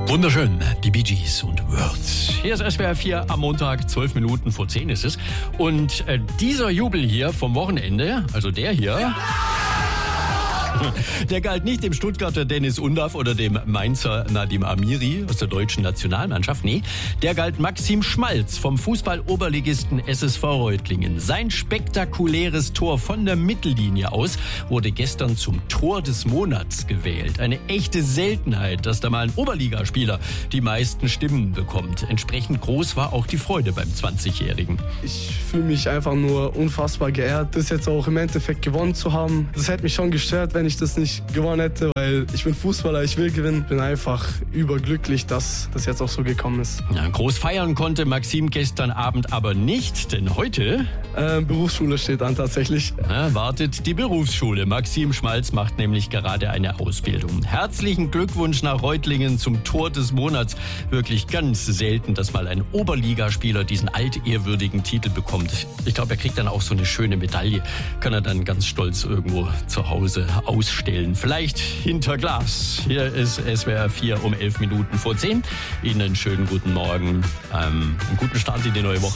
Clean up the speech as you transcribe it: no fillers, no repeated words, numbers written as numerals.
Wunderschön, die Bee Gees und Words. Hier ist SWR 4 am Montag, 12 Minuten vor 10 ist es. Und dieser Jubel hier vom Wochenende, also der hier... Der galt nicht dem Stuttgarter Dennis Undaff oder dem Mainzer Nadim Amiri aus der deutschen Nationalmannschaft. Nee, der galt Maxim Schmalz vom Fußball-Oberligisten SSV Reutlingen. Sein spektakuläres Tor von der Mittellinie aus wurde gestern zum Tor des Monats gewählt. Eine echte Seltenheit, dass da mal ein Oberligaspieler die meisten Stimmen bekommt. Entsprechend groß war auch die Freude beim 20-Jährigen. Ich fühle mich einfach nur unfassbar geehrt, das jetzt auch im Endeffekt gewonnen zu haben. Das hätte mich schon gestört, wenn ich das nicht gewonnen hätte, weil ich bin Fußballer, ich will gewinnen. Bin einfach überglücklich, dass das jetzt auch so gekommen ist. Ja, groß feiern konnte Maxim gestern Abend aber nicht, denn heute... Berufsschule steht an tatsächlich. Wartet die Berufsschule. Maxim Schmalz macht nämlich gerade eine Ausbildung. Herzlichen Glückwunsch nach Reutlingen zum Tor des Monats. Wirklich ganz selten, dass mal ein Oberligaspieler diesen altehrwürdigen Titel bekommt. Ich glaube, er kriegt dann auch so eine schöne Medaille. Kann er dann ganz stolz irgendwo zu Hause ausstellen. Vielleicht hinter Glas. Hier ist SWR 4 um 11 Minuten vor 10. Ihnen einen schönen guten Morgen. Einen guten Start in die neue Woche.